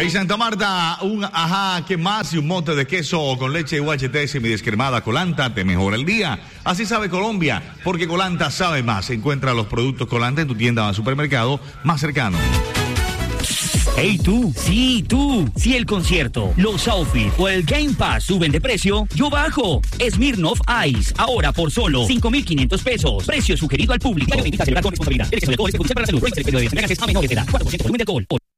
Y Santa Marta, un ajá, ¿qué más? Y un mote de queso con leche UHT semidescremada Colanta te mejora el día. Así sabe Colombia, porque Colanta sabe más. Encuentra los productos Colanta en tu tienda o supermercado más cercano. Hey tú, sí tú, si el concierto, los outfits o el Game Pass suben de precio, yo bajo. Smirnoff Ice, ahora por solo 5.500 pesos. Precio sugerido al público. Evita celebrar con responsabilidad. El exceso de alcohol es perjudicial para la salud. Prohíbe el periodo de embriaguez a menores de edad. 4% volumen de alcohol.